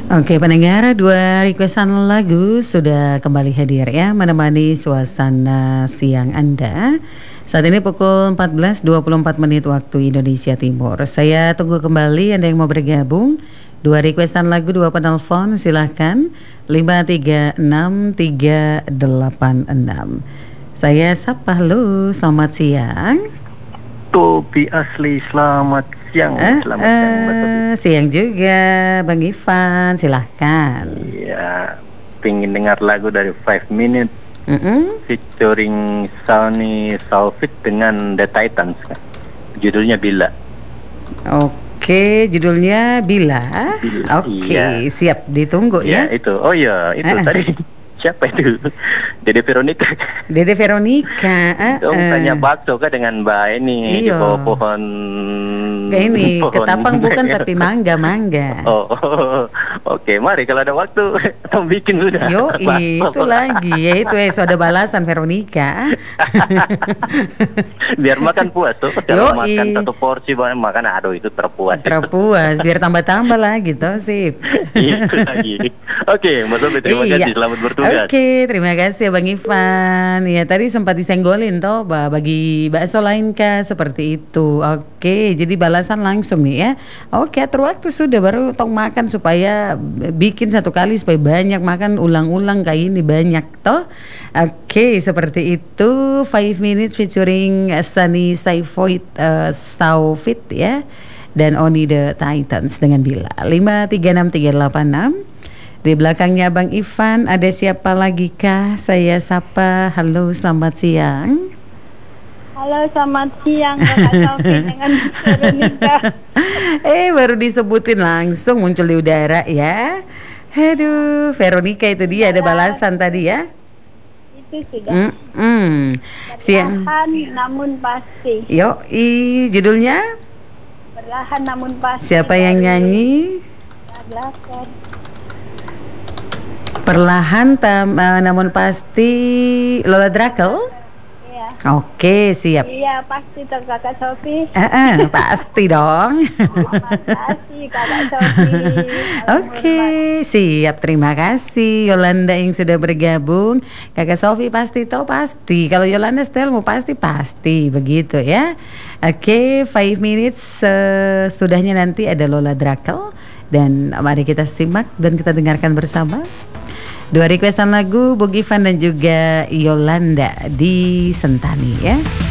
Oke, pendengar, dua requestan lagu sudah kembali hadir ya, menemani suasana siang Anda. Saat ini pukul 14.24 menit waktu Indonesia Timur. Saya tunggu kembali Anda yang mau bergabung. Dua requestan lagu, dua penelpon, silahkan 536-386. Saya sapa, halo, selamat siang. Topi asli, selamat siang. Selamat siang, Mbak Topi. Siang juga, Bang Ivan, silahkan. Iya, pengen dengar lagu dari 5 Minutes featuring Sunny Sulfit dengan The Titans. Judulnya Bila. Oke, judulnya Bila. Oke, iya. Siap ditunggu ya. Itu. Oh iya, itu tadi. Siapa itu? Dede Veronica. Dede Veronica. Tanya bakso kan dengan Mbak ini di bawah pohon. Ini ketapang bukan tapi mangga. Oke, mari kalau ada waktu kita bikin sudah. Itu lagi ya itu ada balasan Veronica. Biar makan puas tuh. Kalau makan satu porsi makan aduh itu terpuas. Biar tambah-tambah lagi toh sip. Itu lagi. Oke, Mas Sobi, terima kasih, selamat bertugas. Oke, terima kasih Bang Ivan. Ya tadi sempat disenggolin toh bagi bakso lain kah seperti itu. Oke, jadi balasan langsung nih ya. Oke, atur waktu sudah baru tong makan supaya bikin satu kali supaya banyak makan ulang-ulang kayak ini banyak toh. Oke, seperti itu 5 Minutes featuring Sunny Sulfit ya dan Oni The Titans dengan Bila 536-386. Di belakangnya Bang Ivan, ada siapa lagi kah? Saya sapa, halo selamat siang. Halo selamat siang, Kakak Sofi dengan Veronica. Baru disebutin langsung muncul di udara ya. Aduh, Veronica itu dia ada balasan tadi ya. Itu sudah. Siang. Perlahan namun pasti. Judulnya? Perlahan namun pasti. Siapa yang nyanyi? Perlahan namun pasti Lola Drakel. Iya. Oke, siap. Iya, pasti toh Kakak Sofi. Pasti dong. Makasih Kakak Sofi. Oke, siap. Terima kasih Yolanda yang sudah bergabung. Kakak Sofi pasti tahu pasti. Kalau Yolanda Stelmu pasti begitu ya. Oke, 5 minutes sudahnya nanti ada Lola Drakel dan mari kita simak dan kita dengarkan bersama. Dua requestan lagu Bogi Van dan juga Yolanda di Sentani ya.